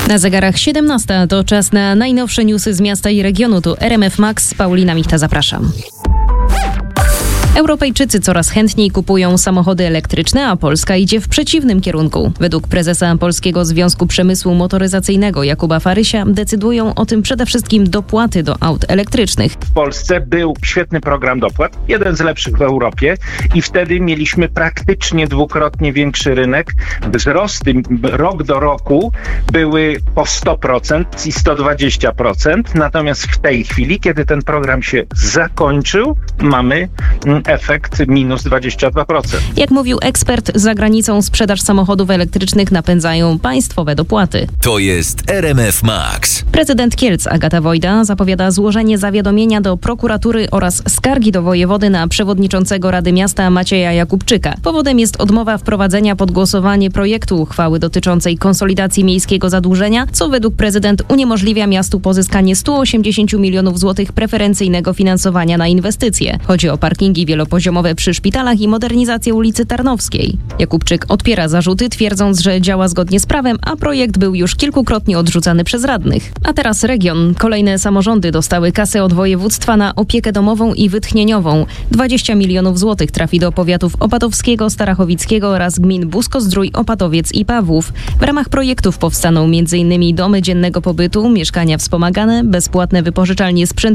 Na zegarach 17 to czas na najnowsze newsy z miasta i regionu. Tu RMF Max, Paulina Michta, zapraszam. Europejczycy coraz chętniej kupują samochody elektryczne, a Polska idzie w przeciwnym kierunku. Według prezesa Polskiego Związku Przemysłu Motoryzacyjnego Jakuba Farysia decydują o tym przede wszystkim dopłaty do aut elektrycznych. W Polsce był świetny program dopłat, jeden z lepszych w Europie i wtedy mieliśmy praktycznie dwukrotnie większy rynek. Wzrosty rok do roku były po 100% i 120%, natomiast w tej chwili, kiedy ten program się zakończył, mamy efekt minus 22%. Jak mówił ekspert, za granicą sprzedaż samochodów elektrycznych napędzają państwowe dopłaty. To jest RMF Max. Prezydent Kielc Agata Wojda zapowiada złożenie zawiadomienia do prokuratury oraz skargi do wojewody na przewodniczącego Rady Miasta Macieja Jakubczyka. Powodem jest odmowa wprowadzenia pod głosowanie projektu uchwały dotyczącej konsolidacji miejskiego zadłużenia, co według prezydent uniemożliwia miastu pozyskanie 180 milionów złotych preferencyjnego finansowania na inwestycje. Chodzi o parkingi wielopoziomowe przy szpitalach i modernizację ulicy Tarnowskiej. Jakubczyk odpiera zarzuty, twierdząc, że działa zgodnie z prawem, a projekt był już kilkukrotnie odrzucany przez radnych. A teraz region. Kolejne samorządy dostały kasę od województwa na opiekę domową i wytchnieniową. 20 milionów złotych trafi do powiatów opatowskiego, starachowickiego oraz gmin Busko-Zdrój, Opatowiec i Pawłów. W ramach projektów powstaną m.in. domy dziennego pobytu, mieszkania wspomagane, bezpłatne wypożyczalnie sprzętu